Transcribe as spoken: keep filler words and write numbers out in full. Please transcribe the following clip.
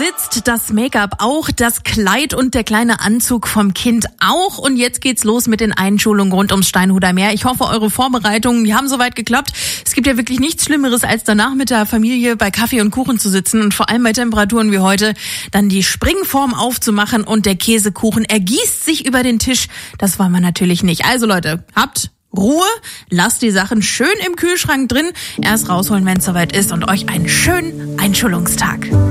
sitzt, das Make-up auch, das Kleid und der kleine Anzug vom Kind auch. Und jetzt geht's los mit den Einschulungen rund ums Steinhuder Meer. Ich hoffe, eure Vorbereitungen, die haben soweit geklappt. Es gibt ja wirklich nichts Schlimmeres, als danach mit der Familie bei Kaffee und Kuchen zu sitzen und vor allem bei Temperaturen wie heute dann die Springform aufzumachen und der Käsekuchen ergießt sich über den Tisch. Das wollen wir natürlich nicht. Also Leute, habt Ruhe, lasst die Sachen schön im Kühlschrank drin, erst rausholen, wenn es soweit ist und euch einen schönen Einschulungstag.